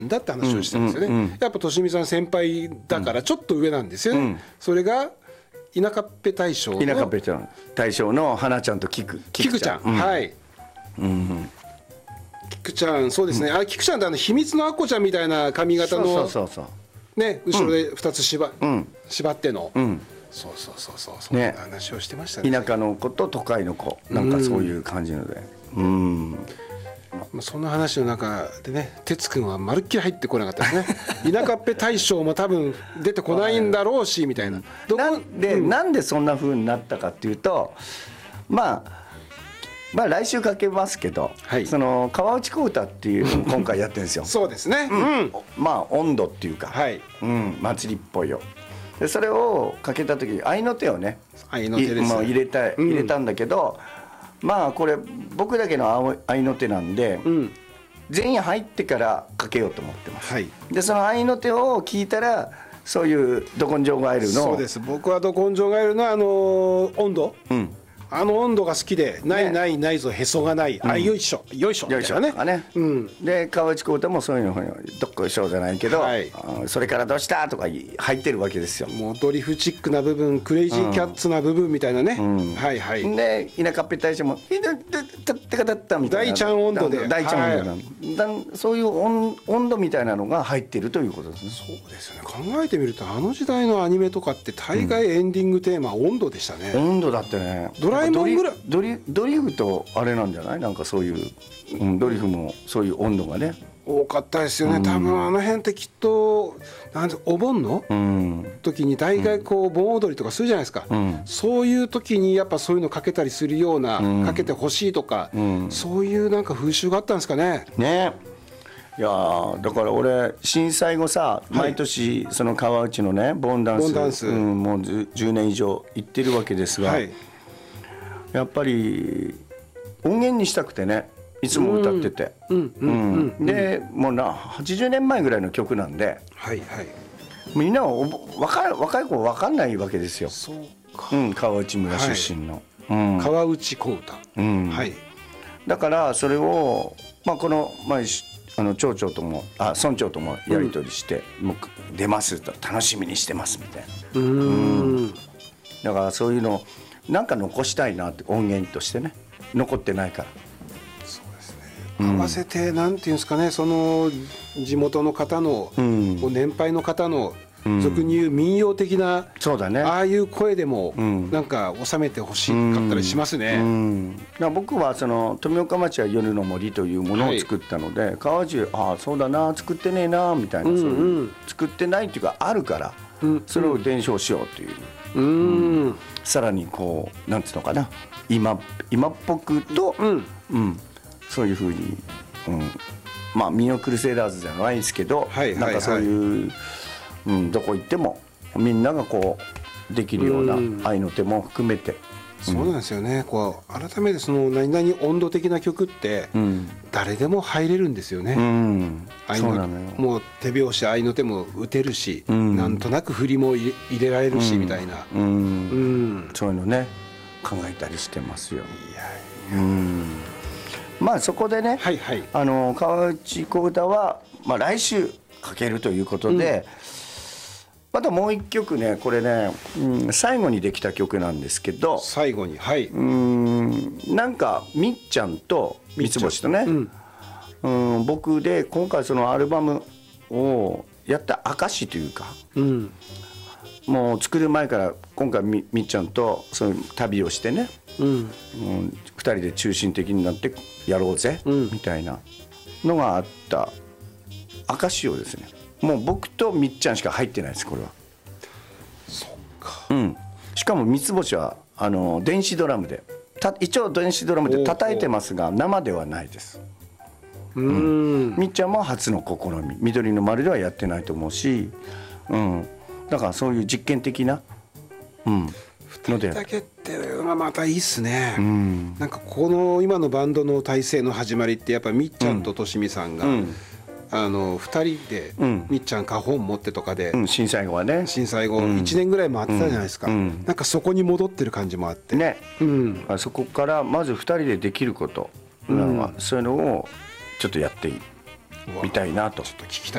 だって話をしてるんですよね、やっぱとしみさん先輩だからちょっと上なんですよね、それが田舎っぺ大将の田舎っぺ大将の花ちゃんとキクちゃん、はい、キクちゃん、そうですね、キクちゃんって秘密のアッコちゃんみたいな髪型のね、後ろで2つ縛っての、そうそんな話をしてましたね。 田舎の子と都会の子、なんかそういう感じので、 そんな話の中でね、哲くんはまるっきり入ってこなかったですね田舎っぺ大将も多分出てこないんだろうしみたいな。 なんでそんな風になったかっていうと、まあ来週かけますけど、その川内小唄っていうのを今回やってるんですよそうですね、 まあ温度っていうか、祭りっぽいよ。でそれをかけた時合いの手をね入れたんだけど、まあこれ僕だけの合いの手なんで、全員入ってからかけようと思ってます、でその合いの手を聞いたら、そういうど根性ガエルの、 そうです、僕はど根性ガエルの温度、温度が好きで、ないぞへそがない、よいしょよいしょみたいなね。 で川内小唄もそういうのどっこいしょじゃないけど、それからどうしたとか入ってるわけですよ。 もうドリフチックな部分、クレイジーキャッツな部分みたいなね。 で田舎っぺ大将も「てかだった」みたいな、 大ちゃん温度で、 大ちゃん温度なん、そういう温度みたいなのが入ってるということですね。 そうですよね、考えてみるとあの時代のアニメとかって大概エンディングテーマ温度でしたね。 温度だってね、ドリフとあれなんじゃない、なんかそういう、ドリフもそういう温度がね多かったですよね、多分あの辺ってきっとお盆の時に大概こう盆踊りとかするじゃないですか、そういう時にやっぱそういうのかけたりするような、かけてほしいとか、そういうなんか風習があったんですかね。 いやだから俺震災後さ、毎年その川内のね盆ダンス、もう10年以上行ってるわけですが、やっぱり音源にしたくてね、いつも歌ってて、でもう80年前ぐらいの曲なんで、みんな若い子は分かんないわけですよ。 そうか、 川内村出身の、 川内小唄、 だからそれを、この前町長とも村長ともやり取りして、もう出ますと楽しみにしてますみたいな、だからそういうのなんか残したいなって、音源としてね、残ってないから。 そうですね、合わせてなんていうんですかね、その地元の方の、年配の方の俗に言う民謡的な、ああいう声でもなんか収めてほしかったりしますね。 僕はその富岡町は夜の森というものを作ったので、川内そうだな、作ってねえなみたいな、そういう作ってないっていうかあるから、それを伝承しようという、さらにこうなんつうのかな、今っぽくと、そういうふうに、ミニオクルセイラーズじゃないですけど、なんかそういう、どこ行ってもみんながこうできるような合いの手も含めて、 そうなんですよね。こう改めてその何々温度的な曲って誰でも入れるんですよね。そうなのよ。もう手拍子合いの手も打てるし、なんとなく振りも入れられるしみたいな、そういうのね考えたりしてますよ。そこでね、川内小唄は来週かけるということで、またもう一曲ね、これね、最後にできた曲なんですけど、 最後になんかみっちゃんと三つ星とね、僕で今回そのアルバムをやった証というか、もう作る前から今回みっちゃんとそういう旅をしてね、2人で中心的になってやろうぜ、みたいなのがあった証をですね、もう僕とみっちゃんしか入ってないです、これは。 そっか。 しかも三つ星は電子ドラムで、一応電子ドラムで叩いてますが生ではないです。みっちゃんも初の試み、緑の丸ではやってないと思うし、だからそういう実験的な、 2人だけっていうのはまたいいっすね。なんかこの今のバンドの体制の始まりってやっぱみっちゃんととしみさんが、2人でみっちゃん花本持ってとかで、 震災後はね、 震災後1年ぐらい回ってたじゃないですか。なんかそこに戻ってる感じもあってね、 そこからまず2人でできること、そういうのをちょっとやっていみたいなと。 ちょっと聞きたい